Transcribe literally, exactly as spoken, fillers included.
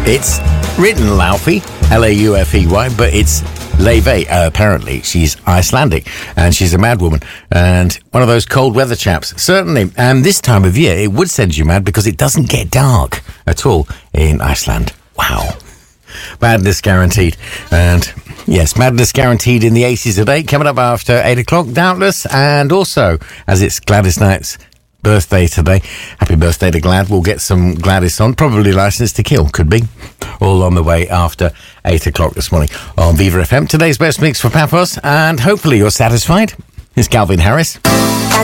It's written Laufey, L A U F E Y, but it's Laufey. Uh, apparently, she's Icelandic, and she's a mad woman, and one of those cold weather chaps, certainly. And this time of year, it would send you mad because it doesn't get dark at all in Iceland. Wow. Madness guaranteed. And yes, madness guaranteed in the eighties today. Coming up after eight o'clock, doubtless. And also, as it's Gladys Knight's birthday today, happy birthday to Glad. We'll get some Gladys on, probably Licence to Kill, could be. All on the way after eight o'clock this morning on Viva F M. Today's best mix for Paphos, and hopefully you're satisfied. It's Calvin Harris.